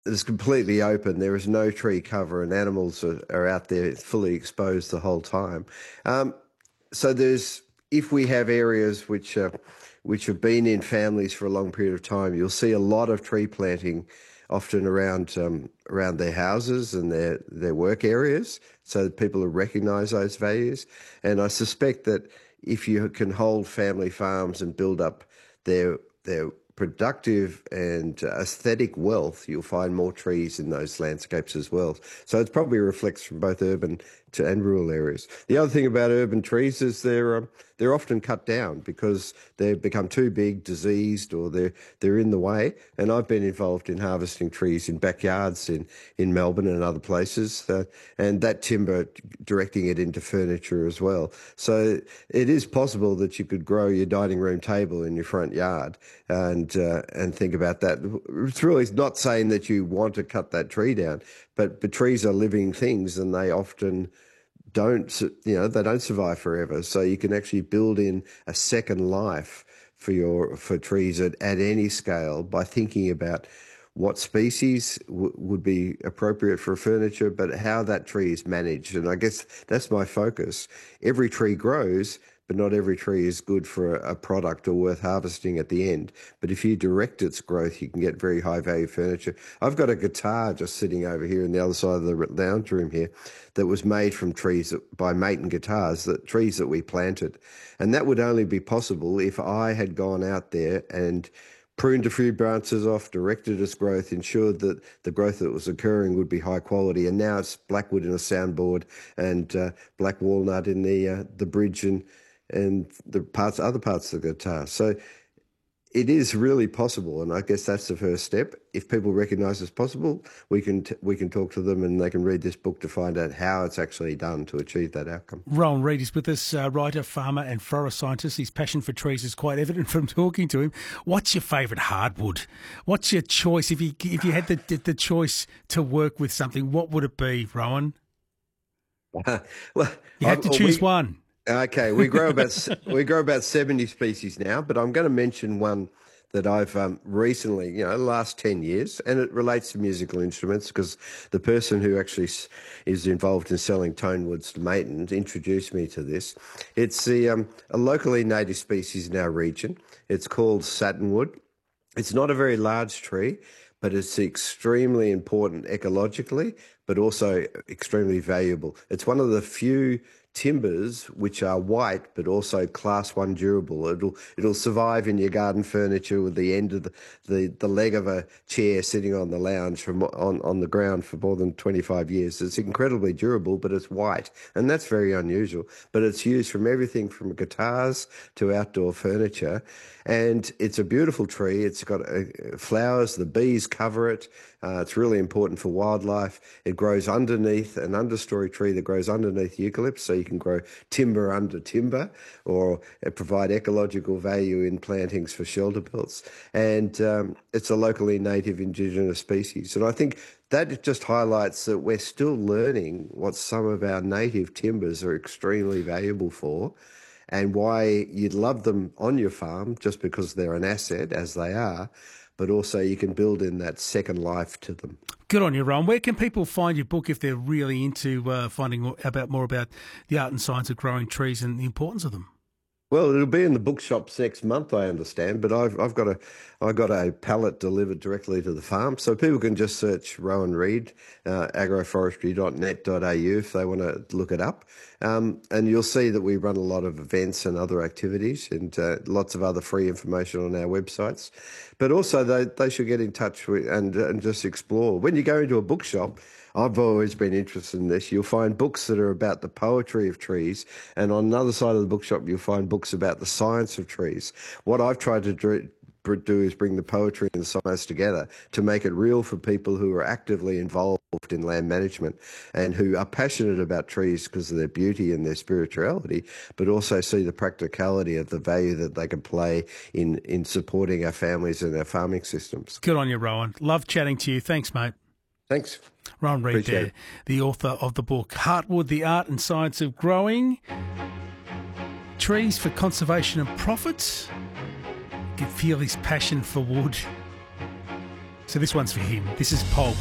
It's completely open. There is no tree cover, and animals are out there fully exposed the whole time. Um, so there's if we have areas which have been in families for a long period of time, you'll see a lot of tree planting, often around their houses and their work areas, so that people will recognise those values. And I suspect that if you can hold family farms and build up their productive and aesthetic wealth, you'll find more trees in those landscapes as well. So it probably reflects from both urban and rural areas. The other thing about urban trees is they're often cut down because they've become too big, diseased, or they're in the way. And I've been involved in harvesting trees in backyards in Melbourne and other places, and that timber directing it into furniture as well. So it is possible that you could grow your dining room table in your front yard and think about that. It's really not saying that you want to cut that tree down, but trees are living things, and they often they don't survive forever. So you can actually build in a second life for trees at any scale by thinking about what species would be appropriate for furniture, but how that tree is managed. And I guess that's my focus. Every tree grows, but not every tree is good for a product or worth harvesting at the end. But if you direct its growth, you can get very high value furniture. I've got a guitar just sitting over here on the other side of the lounge room here that was made from trees by Maton Guitars, trees that we planted. And that would only be possible if I had gone out there and pruned a few branches off, directed its growth, ensured that the growth that was occurring would be high quality. And now it's blackwood in a soundboard and black walnut in the bridge and the other parts of the guitar. So it is really possible, and I guess that's the first step. If people recognise it's possible, we can talk to them, and they can read this book to find out how it's actually done to achieve that outcome. Rowan Reid is with us, writer, farmer and forest scientist. His passion for trees is quite evident from talking to him. What's your favourite hardwood? What's your choice? If you had the choice to work with something, what would it be, Rowan? Well, you have to choose one. Okay, we grow about 70 species now, but I'm going to mention one that I've recently, the last 10 years, and it relates to musical instruments because the person who actually is involved in selling tone woods to Maton introduced me to this. It's a locally native species in our region. It's called satinwood. It's not a very large tree, but it's extremely important ecologically, but also extremely valuable. It's one of the few timbers which are white but also class 1 durable. It'll survive in your garden furniture with the end of the leg of a chair sitting on the lounge on the ground for more than 25 years. It's incredibly durable, but it's white, and that's very unusual. But it's used from everything from guitars to outdoor furniture, and it's a beautiful tree. It's got flowers, the bees cover it. It's really important for wildlife. It grows underneath an understory tree that grows underneath eucalypts, so you can grow timber under timber, or provide ecological value in plantings for shelter belts. And it's a locally native indigenous species. And I think that just highlights that we're still learning what some of our native timbers are extremely valuable for, and why you'd love them on your farm just because they're an asset, as they are, but also you can build in that second life to them. Good on you, Ron. Where can people find your book if they're really into finding more about the art and science of growing trees and the importance of them? Well, it'll be in the bookshops next month, I understand, but I've got a pallet delivered directly to the farm, so people can just search Rowan Reid, agroforestry.net.au if they want to look it up, and you'll see that we run a lot of events and other activities, and lots of other free information on our websites. But also they should get in touch with and just explore. When you go into a bookshop, I've always been interested in this. You'll find books that are about the poetry of trees, and on another side of the bookshop, you'll find books about the science of trees. What I've tried to do is bring the poetry and the science together to make it real for people who are actively involved in land management and who are passionate about trees because of their beauty and their spirituality, but also see the practicality of the value that they can play in supporting our families and our farming systems. Good on you, Rowan. Love chatting to you. Thanks, mate. Thanks. Rowan Reid there, the author of the book Heartwood, The Art and Science of Growing Trees for Conservation and Profit. You can feel his passion for wood. So this one's for him. This is Pulp.